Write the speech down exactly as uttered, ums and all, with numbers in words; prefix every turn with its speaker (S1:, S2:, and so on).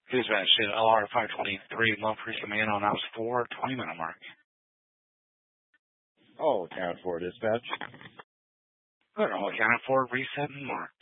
S1: Dispatch to L R five twenty-three, Lone Tree Command on house four, twenty minute mark.
S2: Oh, count four dispatch.
S1: Good, all accounted for, reset and marked.